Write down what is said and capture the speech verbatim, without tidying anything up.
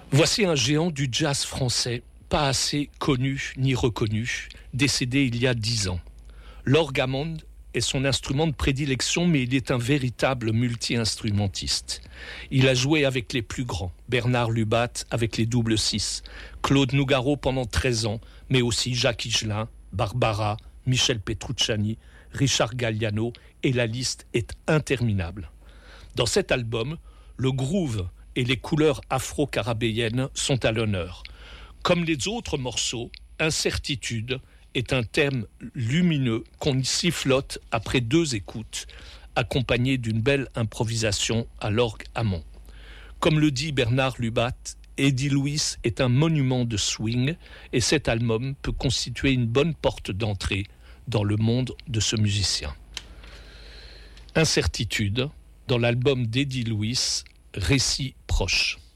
Voici un géant du jazz français, pas assez connu ni reconnu, décédé il y a dix ans. L'orgue Hammond est son instrument de prédilection, mais il est un véritable multi-instrumentiste. Il a joué avec les plus grands, Bernard Lubat avec les double six, Claude Nougaro pendant treize ans, mais aussi Jacques Higelin, Barbara, Michel Petrucciani, Richard Galliano, et la liste est interminable. Dans cet album, le groove et les couleurs afro-carabéennes sont à l'honneur. Comme les autres morceaux, Incertitude est un thème lumineux qu'on y sifflote après deux écoutes, accompagné d'une belle improvisation à l'orgue Hammond. Comme le dit Bernard Lubat, Eddie Lewis est un monument de swing et cet album peut constituer une bonne porte d'entrée dans le monde de ce musicien. Incertitude, dans l'album d'Eddie Lewis, Récit proche.